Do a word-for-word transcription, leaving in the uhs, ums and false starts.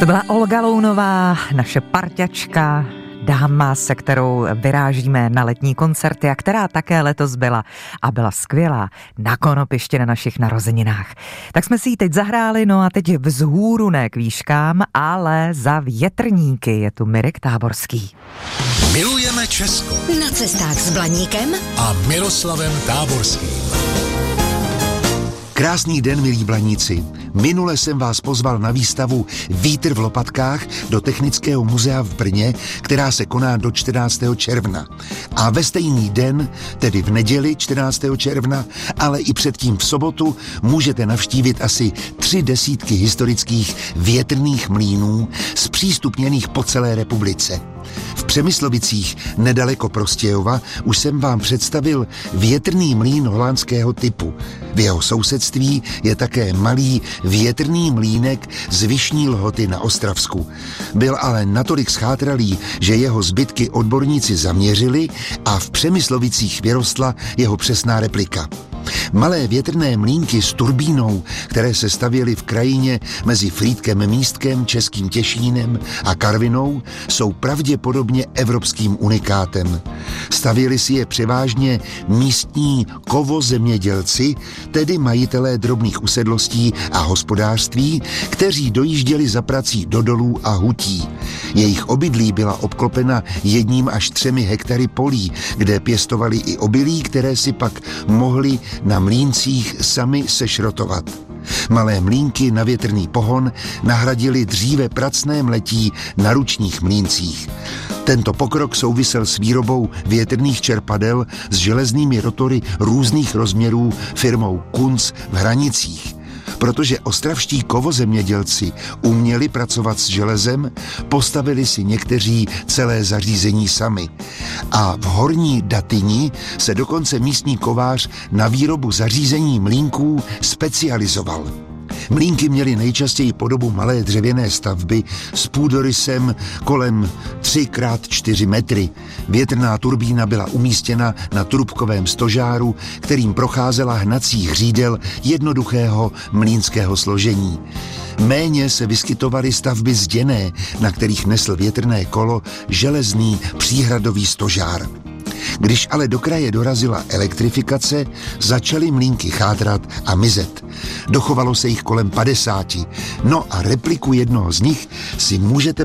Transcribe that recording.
To byla Olga Lounová, naše parťačka, dáma, se kterou vyrážíme na letní koncerty a která také letos byla a byla skvělá na konopiště na našich narozeninách. Tak jsme si ji teď zahráli, no a teď vzhůru ne k výškám, ale za větrníky. Je tu Mirek Táborský. Milujeme Česko. Na cestách s Blaníkem a Miroslavem Táborským. Krásný den, milí Blaníci. Minule jsem vás pozval na výstavu Vítr v lopatkách do Technického muzea v Brně, která se koná do čtrnáctého června. A ve stejný den, tedy v neděli čtrnáctého června, ale i předtím v sobotu, můžete navštívit asi tři desítky historických větrných mlýnů zpřístupněných po celé republice. V Přemyslovicích, nedaleko Prostějova, už jsem vám představil větrný mlýn holandského typu. V jeho sousedství je také malý větrný mlýnek z Vyšní Lhoty na Ostravsku. Byl ale natolik schátralý, že jeho zbytky odborníci zaměřili a v Přemyslovicích vyrostla jeho přesná replika. Malé větrné mlýnky s turbínou, které se stavěly v krajině mezi Frýdkem Místkem, Českým Těšínem a Karvinou, jsou pravděpodobně evropským unikátem. Stavěli si je převážně místní kovozemědělci, tedy majitelé drobných usedlostí a hospodářství, kteří dojížděli za prací do dolů a hutí. Jejich obydlí byla obklopena jedním až třemi hektary polí, kde pěstovali i obilí, které si pak mohli na mlýncích sami sešrotovat. Malé mlýnky na větrný pohon nahradili dříve pracné mletí na ručních mlýncích. Tento pokrok souvisel s výrobou větrných čerpadel s železnými rotory různých rozměrů firmou Kunz v Hranicích. Protože ostravští kovozemědělci uměli pracovat s železem, postavili si někteří celé zařízení sami. A v Horní Datyni se dokonce místní kovář na výrobu zařízení mlýnků specializoval. Mlýnky měly nejčastěji podobu malé dřevěné stavby s půdorysem kolem tři krát čtyři metry. Větrná turbína byla umístěna na trubkovém stožáru, kterým procházela hnací hřídel jednoduchého mlýnského složení. Méně se vyskytovaly stavby zděné, na kterých nesl větrné kolo železný příhradový stožár. Když ale do kraje dorazila elektrifikace, začaly mlýnky chátrat a mizet. Dochovalo se jich kolem padesáti. No a repliku jednoho z nich si můžete